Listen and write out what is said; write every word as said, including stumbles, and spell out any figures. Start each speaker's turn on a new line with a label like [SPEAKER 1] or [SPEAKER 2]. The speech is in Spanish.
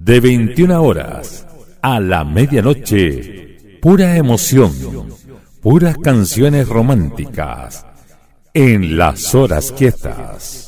[SPEAKER 1] de veintiuna horas a la medianoche, pura emoción, puras canciones románticas en Las Horas Quietas.